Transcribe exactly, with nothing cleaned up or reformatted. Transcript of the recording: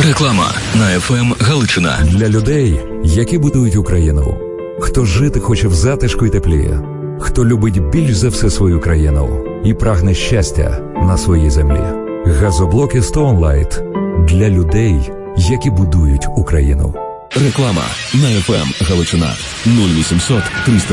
Реклама на еф ем Галичина. Для людей, які будують Україну. Хто жити хоче в затишку й теплі. Хто любить більш за все свою країну і прагне щастя на своїй землі. Газоблоки Стоунлайт для людей, які будують Україну. Реклама на еф ем Галичина. нуль вісімсот триста